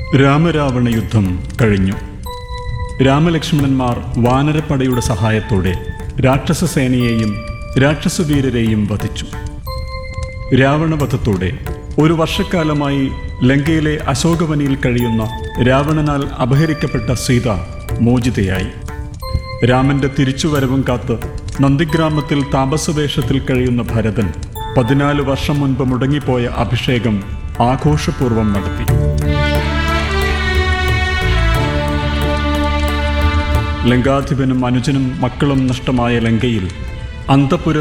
രാമരാവണ യുദ്ധം കഴിഞ്ഞു. രാമലക്ഷ്മണന്മാർ വാനരപ്പടയുടെ സഹായത്തോടെ രാക്ഷസസേനയെയും രാക്ഷസവീരരെയും വധിച്ചു. രാവണവധത്തോടെ 1 വർഷക്കാലമായി ലങ്കയിലെ അശോകവനിയിൽ കഴിയുന്ന രാവണനാൽ അപഹരിക്കപ്പെട്ട സീത മോചിതയായി. രാമന്റെ തിരിച്ചുവരവും കാത്ത് നന്ദിഗ്രാമത്തിൽ താപസവേഷത്തിൽ കഴിയുന്ന ഭരതൻ 14 വർഷം മുൻപ് മുടങ്ങിപ്പോയ അഭിഷേകം ആഘോഷപൂർവ്വം നടത്തി. ലങ്കാധിപനും അനുജനും മക്കളും നഷ്ടമായ ലങ്കയിൽ അന്തഃപുര